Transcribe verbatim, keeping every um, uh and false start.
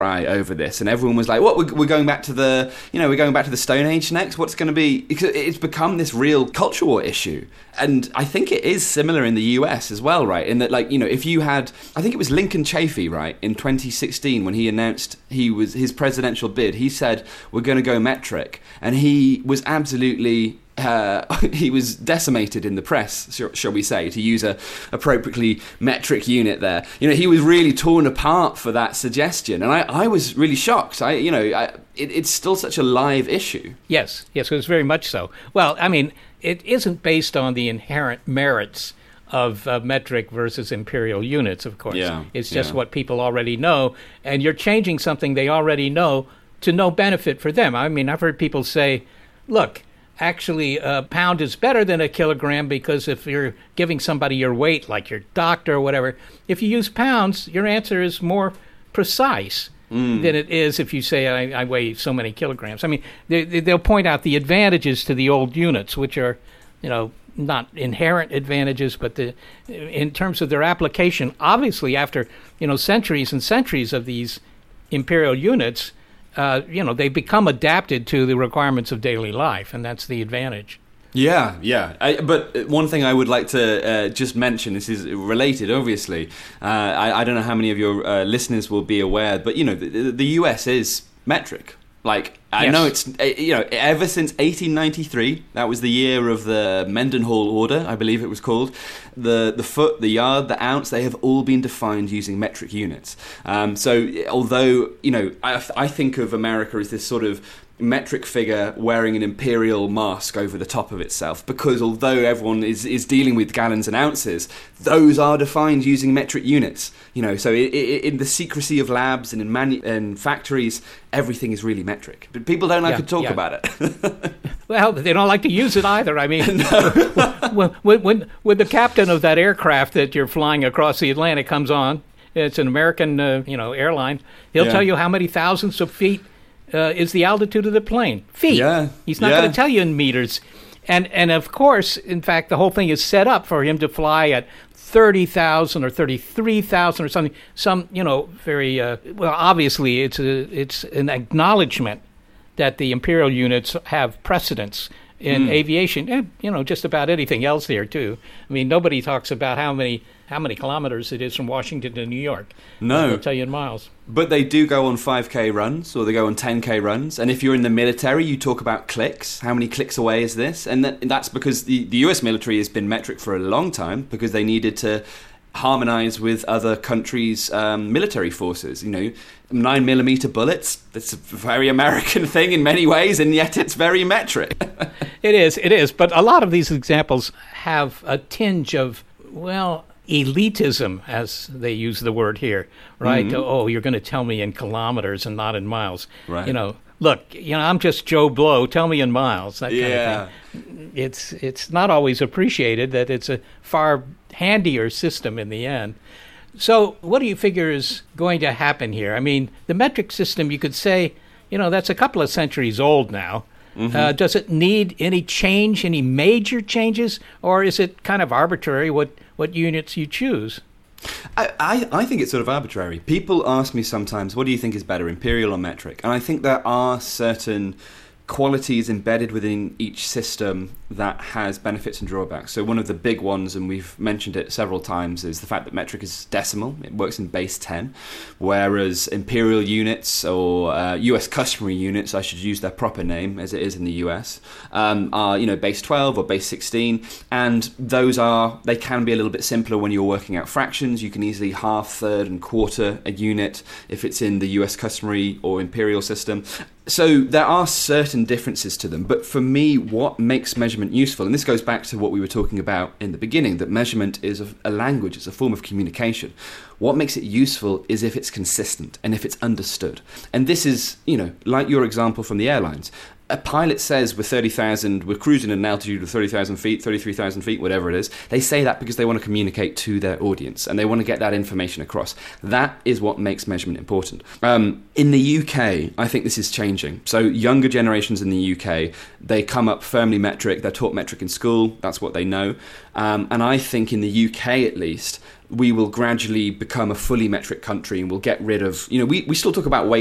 eye over this, and everyone was like, what, we're, we're going back to the, you know, we're going back to the Stone Age next? What's going to be, it's become this real culture war issue. And I think it is similar in the U S as well, right? In that, like, you know, if you had, I think it was Lincoln Chafee, right, in twenty sixteen, when he announced he was his presidential bid, he said, we're going to go metric. And he was absolutely... Uh, he was decimated in the press, shall, shall we say, to use a appropriately metric unit there. You know, he was really torn apart for that suggestion, and I, I was really shocked. I, you know, I, it, it's still such a live issue. Yes, yes, it was very much so. Well, I mean, it isn't based on the inherent merits of uh, metric versus imperial units, of course. Yeah, it's just yeah. what people already know, and you're changing something they already know to no benefit for them. I mean, I've heard people say, look, actually, a pound is better than a kilogram because if you're giving somebody your weight, like your doctor or whatever, if you use pounds, your answer is more precise mm. than it is if you say, I, I weigh so many kilograms. I mean, they, they'll point out the advantages to the old units, which are, you know, not inherent advantages, but the, in terms of their application, obviously after, you know, centuries and centuries of these imperial units, Uh, you know, they become adapted to the requirements of daily life, and that's the advantage. Yeah, yeah. I, but one thing I would like to uh, just mention, this is related, obviously. Uh, I, I don't know how many of your uh, listeners will be aware, but, you know, the, the U S is metric. Like, I yes. know it's, you know, ever since eighteen ninety-three, that was the year of the Mendenhall Order, I believe it was called, the the foot, the yard, the ounce, they have all been defined using metric units. Um, so, although, you know, I, I think of America as this sort of metric figure wearing an imperial mask over the top of itself, because although everyone is, is dealing with gallons and ounces, those are defined using metric units. You know, so it, it, in the secrecy of labs and in manu- and factories, everything is really metric. But people don't like yeah, to talk yeah. about it. Well, they don't like to use it either. I mean, when, when, when, when the captain of that aircraft that you're flying across the Atlantic comes on, it's an American, uh, you know, airline, he'll yeah. tell you how many thousands of feet Uh, is the altitude of the plane. Feet. Yeah. He's not yeah. going to tell you in meters. And and of course, in fact, the whole thing is set up for him to fly at thirty thousand or thirty-three thousand or something. Some, you know, very, uh, well, obviously it's a, it's an acknowledgement that the imperial units have precedence in mm. aviation, and, you know, just about anything else there, too. I mean, nobody talks about how many how many kilometers it is from Washington to New York. No. They'll tell you in miles. But they do go on five K runs, or they go on ten K runs. And if you're in the military, you talk about clicks. How many clicks away is this? And, that, and that's because the, the U S military has been metric for a long time, because they needed to harmonize with other countries' um, military forces. You know, nine millimeter bullets, that's a very American thing in many ways, and yet it's very metric. It is, it is. But a lot of these examples have a tinge of, well, elitism, as they use the word here, right? Mm-hmm. Oh, you're going to tell me in kilometers and not in miles. Right. You know, look, you know, I'm just Joe Blow. Tell me in miles. That kind yeah. of thing. It's it's not always appreciated that it's a far handier system in the end. So, what do you figure is going to happen here? I mean, the metric system, you could say, you know, that's a couple of centuries old now. Mm-hmm. Uh, does it need any change, any major changes, or is it kind of arbitrary what, what units you choose? I, I, I think it's sort of arbitrary. People ask me sometimes, what do you think is better, imperial or metric? And I think there are certain qualities embedded within each system that has benefits and drawbacks. So one of the big ones, and we've mentioned it several times, is the fact that metric is decimal. It works in base ten, whereas imperial units, or uh, U S customary units, I should use their proper name as it is in the U S, um, are, you know, base twelve or base sixteen, and those are, they can be a little bit simpler when you're working out fractions. You can easily half, third, and quarter a unit if it's in the U S customary or imperial system. So there are certain differences to them, but for me, what makes measurement useful, and this goes back to what we were talking about in the beginning, that measurement is a, a language, it's a form of communication. What makes it useful is if it's consistent and if it's understood. And this is, you know, like your example from the airlines. A pilot says we're thirty thousand, we're cruising at an altitude of thirty thousand feet, thirty-three thousand feet, whatever it is. They say that because they want to communicate to their audience and they want to get that information across. That is what makes measurement important. Um, in the U K, I think this is changing. So younger generations in the U K, they come up firmly metric. They're taught metric in school. That's what they know. Um, and I think in the U K, at least, we will gradually become a fully metric country and we'll get rid of, you know, we, we still talk about weight